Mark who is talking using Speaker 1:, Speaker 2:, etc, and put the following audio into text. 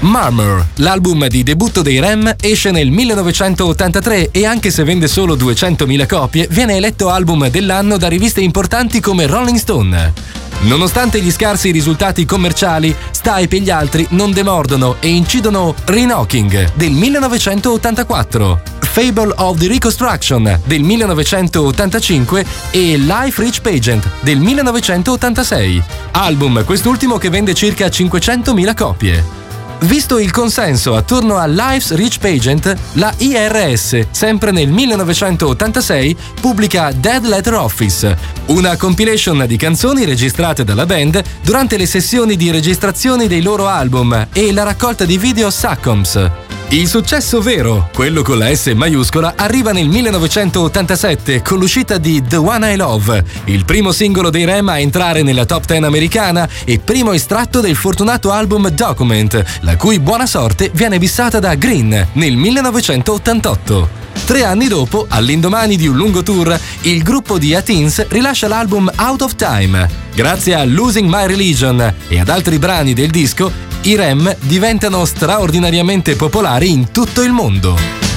Speaker 1: Murmur, l'album di debutto dei Rem, esce nel 1983 e anche se vende solo 200.000 copie, viene eletto album dell'anno da riviste importanti come Rolling Stone. Nonostante gli scarsi risultati commerciali, Stipe e gli altri non demordono e incidono Re-Knocking del 1984, Fable of the Reconstruction del 1985 e Life Rich Pageant del 1986, album quest'ultimo che vende circa 500.000 copie. Visto il consenso attorno a Life's Rich Pageant, la IRS, sempre nel 1986, pubblica Dead Letter Office, una compilation di canzoni registrate dalla band durante le sessioni di registrazione dei loro album e la raccolta di video Saccoms. Il successo vero, quello con la S maiuscola, arriva nel 1987 con l'uscita di The One I Love, il primo singolo dei Rem a entrare nella top 10 americana e primo estratto del fortunato album Document, la cui buona sorte viene bissata da Green nel 1988. 3 anni dopo, all'indomani di un lungo tour, il gruppo di A-Teens rilascia l'album Out of Time. Grazie a Losing My Religion e ad altri brani del disco, i Rem diventano straordinariamente popolari in tutto il mondo.